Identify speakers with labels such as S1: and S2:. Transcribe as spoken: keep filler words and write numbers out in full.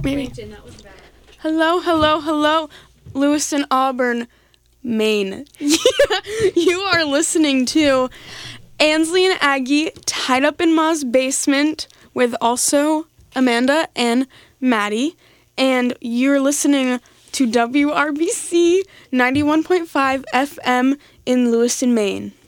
S1: Maybe.
S2: Plankton, that was bad.
S1: Hello, hello, hello, Lewiston, Auburn, Maine. You are listening to Ansley and Aggie tied up in Ma's basement with also Amanda and Maddie. And you're listening to W R B C ninety-one point five F M in Lewiston, Maine.